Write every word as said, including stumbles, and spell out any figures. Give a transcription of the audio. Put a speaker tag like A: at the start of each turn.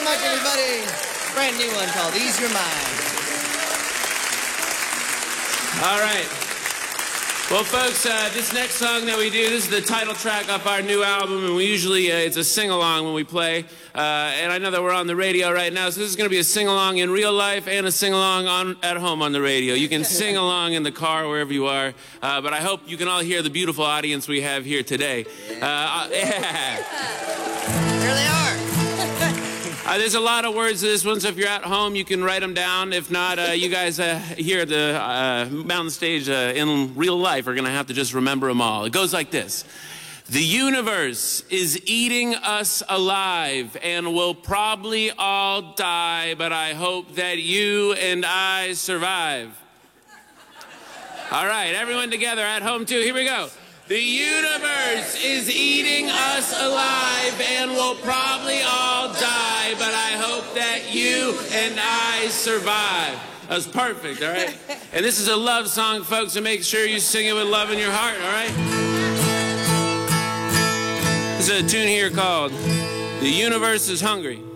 A: much, everybody. Brand new one called Ease Your Mind.
B: All right. Well, folks, uh, this next song that we do, this is the title track off our new album, and we usually, uh, it's a sing-along when we play. Uh, and I know that we're on the radio right now, so this is going to be a sing-along in real life and a sing-along on at home on the radio. You can sing along in the car, wherever you are, uh, but I hope you can all hear the beautiful audience we have here today. Uh, yeah.
A: There they are.
B: Uh, there's a lot of words to this one, so if you're at home, you can write them down. If not, uh, you guys uh, here at the uh, mountain stage uh, in real life are going to have to just remember them all. It goes like this. The universe is eating us alive and will probably all die, but I hope that you and I survive. All right, everyone together at home too. Here we go. The universe is eating us alive and will probably all die, but I hope that you and I survive. That was perfect, all right? And this is a love song, folks, so make sure you sing it with love in your heart, all right? This is a tune here called The Universe is Hungry.